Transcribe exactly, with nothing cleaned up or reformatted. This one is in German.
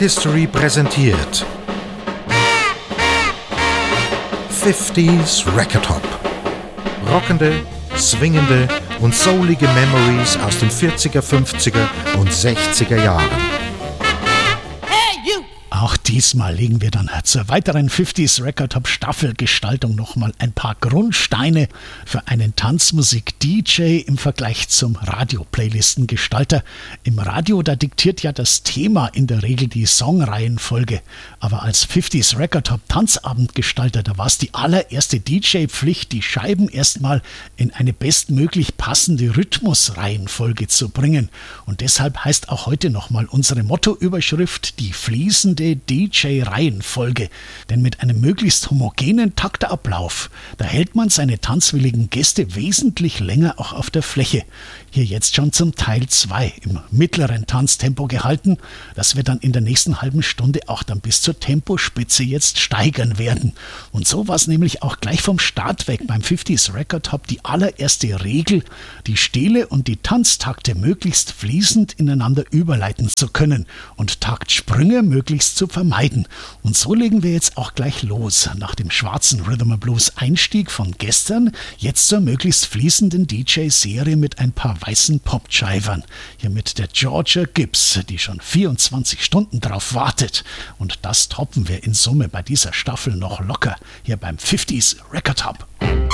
History präsentiert fünfziger Record Hop. Rockende, swingende und soulige Memories aus den vierziger, fünfziger und sechziger Jahren. Auch diesmal legen wir dann zur weiteren fünfziger Record Hop Staffelgestaltung nochmal ein paar Grundsteine für einen Tanzmusik-D J im Vergleich zum Radio-Playlisten-Gestalter. Im Radio, da diktiert ja das Thema in der Regel die Songreihenfolge. Aber als fünfziger Record Hop Tanzabendgestalter, da war es die allererste D J-Pflicht, die Scheiben erstmal in eine bestmöglich passende Rhythmusreihenfolge zu bringen. Und deshalb heißt auch heute nochmal unsere Mottoüberschrift die fließende D J-Reihenfolge, denn mit einem möglichst homogenen Taktablauf, da hält man seine tanzwilligen Gäste wesentlich länger auch auf der Fläche. Hier jetzt schon zum Teil zwei im mittleren Tanztempo gehalten, das wir dann in der nächsten halben Stunde auch dann bis zur Tempospitze jetzt steigern werden. Und so war es nämlich auch gleich vom Start weg beim fünfziger Record Hop die allererste Regel, die Stele und die Tanztakte möglichst fließend ineinander überleiten zu können und Taktsprünge möglichst zu vermeiden. Und so legen wir jetzt auch gleich los. Nach dem schwarzen Rhythm and Blues Einstieg von gestern, jetzt zur möglichst fließenden D J-Serie mit ein paar weißen Pop-Jivern. Hier mit der Georgia Gibbs, die schon vierundzwanzig Stunden drauf wartet. Und das toppen wir in Summe bei dieser Staffel noch locker, hier beim fünfziger Record Hop.